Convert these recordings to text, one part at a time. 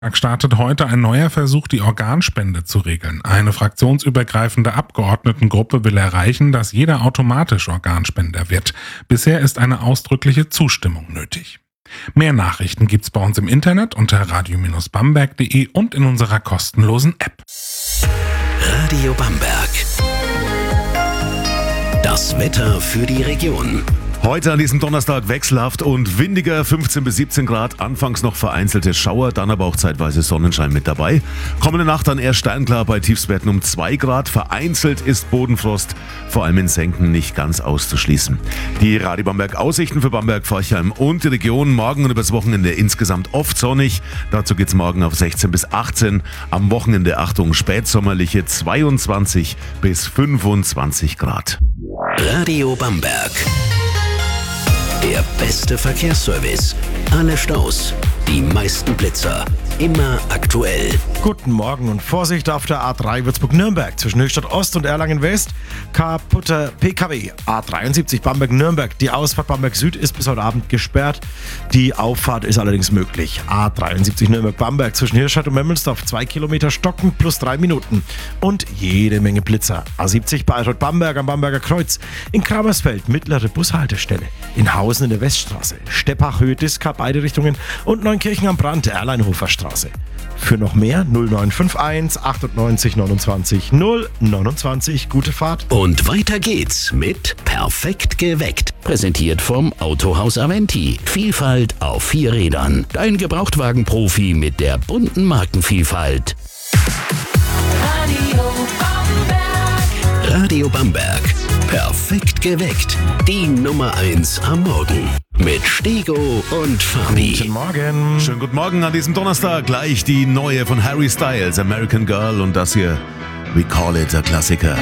Startet heute ein neuer Versuch, die Organspende zu regeln. Eine fraktionsübergreifende Abgeordnetengruppe will erreichen, dass jeder automatisch Organspender wird. Bisher ist eine ausdrückliche Zustimmung nötig. Mehr Nachrichten gibt's bei uns im Internet unter radio-bamberg.de und in unserer kostenlosen App. Radio Bamberg. Das Wetter für die Region. Heute an diesem Donnerstag wechselhaft und windiger, 15 bis 17 Grad, anfangs noch vereinzelte Schauer, dann aber auch zeitweise Sonnenschein mit dabei. Kommende Nacht dann eher sternklar bei Tiefstwerten um 2 Grad, vereinzelt ist Bodenfrost, vor allem in Senken nicht ganz auszuschließen. Die Radio Bamberg Aussichten für Bamberg, Forchheim und die Region, morgen und übers Wochenende insgesamt oft sonnig, dazu geht's morgen auf 16 bis 18, am Wochenende Achtung spätsommerliche 22 bis 25 Grad. Radio Bamberg. Der beste Verkehrsservice. Alle Staus, die meisten Blitzer. Immer aktuell. Guten Morgen und Vorsicht auf der A3 Würzburg-Nürnberg zwischen Höchstadt Ost und Erlangen-West. Kaputter PKW. A73 Bamberg-Nürnberg. Die Ausfahrt Bamberg-Süd ist bis heute Abend gesperrt. Die Auffahrt ist allerdings möglich. A73 Nürnberg-Bamberg zwischen Hirschstadt und Memmelsdorf. 2 Kilometer stocken plus 3 Minuten. Und jede Menge Blitzer. A70 Bayreuth-Bamberg am Bamberger Kreuz. In Kramersfeld mittlere Bushaltestelle. In Hausen in der Weststraße. Steppach-Höhe Diska beide Richtungen. Und Neunkirchen am Brand der Erleinhofer Straße. Für noch mehr 0951 98 29 029. Gute Fahrt. Und weiter geht's mit Perfekt geweckt. Präsentiert vom Autohaus Aventi. Vielfalt auf 4 Rädern. Dein Gebrauchtwagenprofi mit der bunten Markenvielfalt. Radio Bamberg. Perfekt geweckt. Die Nummer 1 am Morgen. Mit Stego und Fabi. Guten Morgen. Schönen guten Morgen an diesem Donnerstag. Gleich die neue von Harry Styles, American Girl, und das hier, We Call It a Klassiker.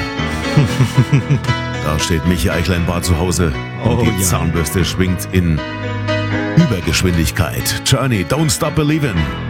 Da steht Michi Eichlein-Bar zu Hause und die Zahnbürste schwingt in Übergeschwindigkeit. Journey, Don't Stop Believin'.